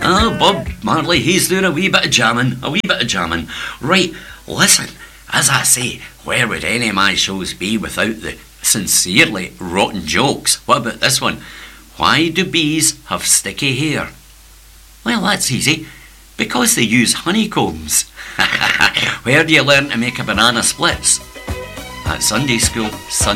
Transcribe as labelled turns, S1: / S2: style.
S1: Oh, Bob Marley, he's doing a wee bit of jamming. Right, listen, as I say, where would any of my shows be without the sincerely rotten jokes? What about this one? Why do bees have sticky hair? Well, that's easy. Because they use honeycombs. Where do you learn to make a banana splits? At Sunday school.